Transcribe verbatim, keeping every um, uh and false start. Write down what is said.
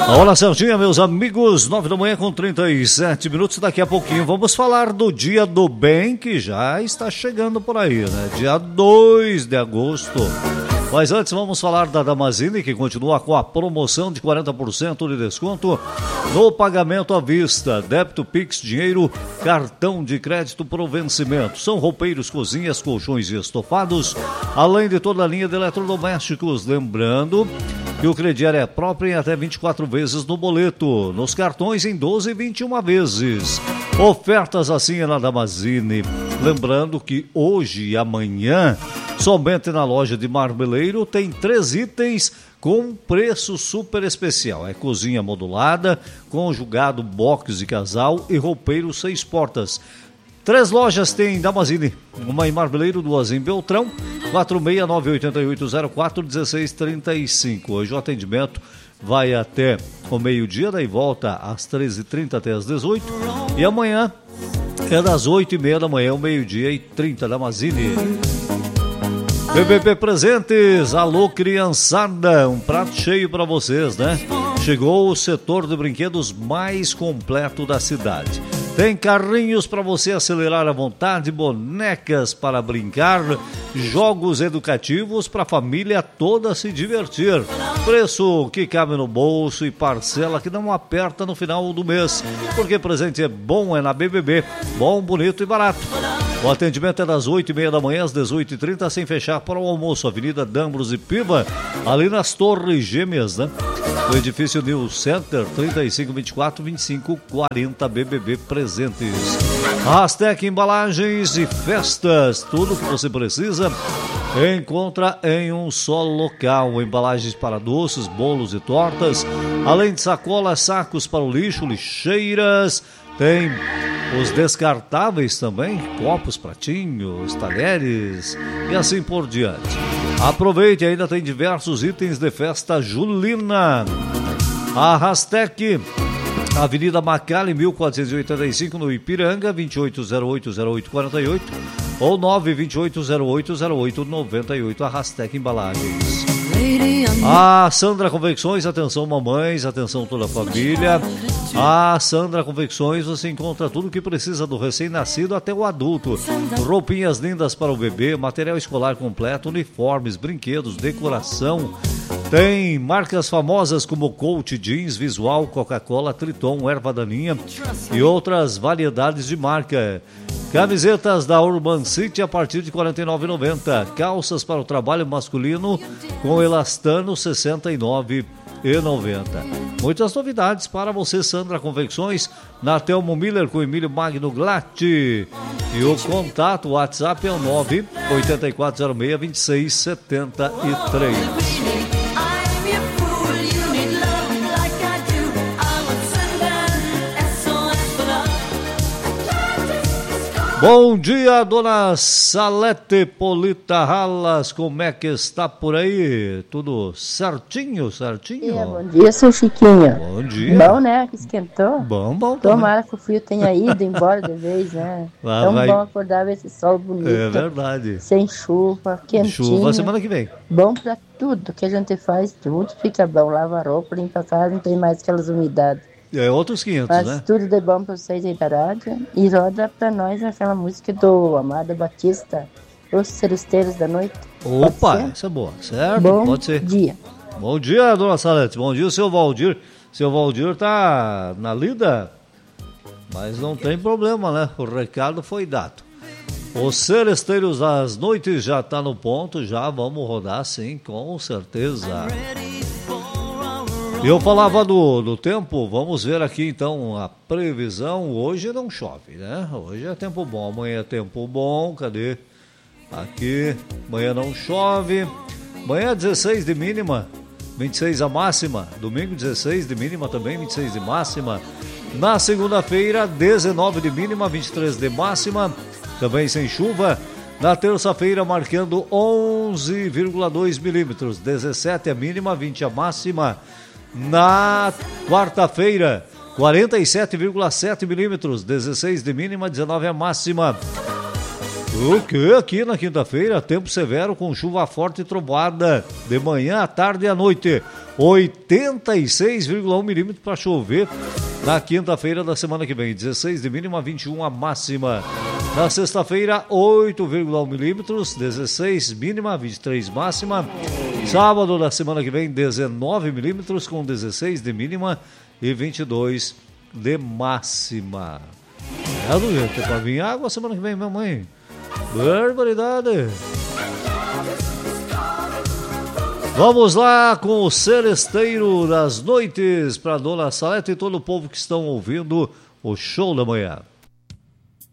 A hora certinha, meus amigos, nove da manhã com trinta e sete minutos. Daqui a pouquinho vamos falar do Dia do Bem, que já está chegando por aí, né? Dia dois de agosto. Mas antes vamos falar da Damazini, que continua com a promoção de quarenta por cento de desconto no pagamento à vista, débito, Pix, dinheiro, cartão de crédito por vencimento. São roupeiros, cozinhas, colchões e estofados, além de toda a linha de eletrodomésticos. Lembrando que o crediário é próprio em até vinte e quatro vezes no boleto, nos cartões em doze e vinte e uma vezes. Ofertas assim é na Damazini. Lembrando que hoje e amanhã, somente na loja de Marmeleiro, tem três itens com preço super especial. É cozinha modulada, conjugado box de casal e roupeiro seis portas. Três lojas tem Damazini, uma em Marmeleiro, duas em Beltrão, quatro seis nove oito oito zero quatro um seis três cinco. Hoje o atendimento vai até o meio-dia, daí volta às treze e trinta até às dezoito. E amanhã é das oito e meia da manhã ao meio-dia e trinta, Damazini. B B B Presentes, alô criançada, um prato cheio para vocês, né? Chegou o setor de brinquedos mais completo da cidade. Tem carrinhos para você acelerar à vontade, bonecas para brincar, jogos educativos para a família toda se divertir. Preço que cabe no bolso e parcela que não aperta no final do mês. Porque presente é bom, é na B B B. Bom, bonito e barato. O atendimento é das oito e meia da manhã às dezoito e trinta, sem fechar para o almoço. Avenida Dambros e Piva, ali nas Torres Gêmeas, né? O edifício New Center, trinta e cinco, vinte e quatro, vinte e cinco, quarenta, B B B Presentes. Rastec Embalagens e Festas, tudo que você precisa encontra em um só local. Embalagens para doces, bolos e tortas, além de sacolas, sacos para o lixo, lixeiras, tem os descartáveis também, copos, pratinhos, talheres e assim por diante. Aproveite, ainda tem diversos itens de festa julina. A Rastec, Avenida Macalli, mil quatrocentos e oitenta e cinco, no Ipiranga, vinte e oito zero oito zero oito quarenta e oito ou nove dois oito zero oito zero oito nove oito. A Rastec Embalagens. A Sandra Confecções, atenção mamães, atenção toda a família. A Sandra Confecções, você encontra tudo o que precisa do recém-nascido até o adulto. Roupinhas lindas para o bebê, material escolar completo, uniformes, brinquedos, decoração. Tem marcas famosas como Coach, Jeans, Visual, Coca-Cola, Triton, Erva Daninha e outras variedades de marca. Camisetas da Urban City a partir de quarenta e nove reais e noventa centavos. Calças para o trabalho masculino com elastano, sessenta e nove reais e noventa centavos. Muitas novidades para você, Sandra Confecções, na Telmo Miller com Emílio Magno Glatt. E o contato, o WhatsApp é o nove oito quatro zero seis dois seis sete três. Bom dia, dona Salete Polita Ralas, como é que está por aí? Tudo certinho, certinho? É, bom dia, seu Chiquinho. Bom dia. Bom, né, que esquentou. Bom, bom. Tomara que o frio tenha ido embora de vez, né? Lá Tão vai... bom acordar ver esse sol bonito. É verdade. Sem chuva, quentinho. Chuva semana que vem. Bom pra tudo que a gente faz, tudo fica bom. Lava a roupa, limpa a casa, não tem mais aquelas umidades. É outros quinhentos, Mas né? tudo de bom pra vocês aí da rádio. E roda pra nós aquela música do Amado Batista, Os Celesteiros da Noite. Opa, essa é boa, certo? Bom Pode ser. dia. Bom dia, dona Salete. Bom dia, seu Valdir. Seu Valdir tá na lida, mas não tem problema, né? O recado foi dado. Os Celesteiros das Noites já tá no ponto, já vamos rodar sim, com certeza. Eu falava do, do tempo, vamos ver aqui então a previsão. Hoje não chove, né? Hoje é tempo bom, amanhã é tempo bom, cadê? Aqui, amanhã não chove. Amanhã dezesseis de mínima, vinte e seis a máxima. Domingo dezesseis de mínima também, vinte e seis de máxima. Na segunda-feira, dezenove de mínima, vinte e três de máxima, também sem chuva. Na terça-feira, marcando onze vírgula dois milímetros, dezessete a mínima, vinte a máxima. Na quarta-feira, quarenta e sete vírgula sete milímetros, dezesseis de mínima, dezenove a máxima. O que? Aqui na quinta-feira, tempo severo com chuva forte e trovoada de manhã, à tarde e à noite. oitenta e seis vírgula um milímetros para chover na quinta-feira da semana que vem. dezesseis de mínima, vinte e um a máxima. Na sexta-feira, oito vírgula um milímetros, dezesseis mínima, vinte e três máxima. Sábado da semana que vem, dezenove milímetros com dezesseis de mínima e vinte e dois de máxima. É do jeito que é pra vir água semana que vem, minha mãe. Barbaridade. Vamos lá com o Celesteiro das Noites para Dona Salete e todo o povo que estão ouvindo o Show da Manhã.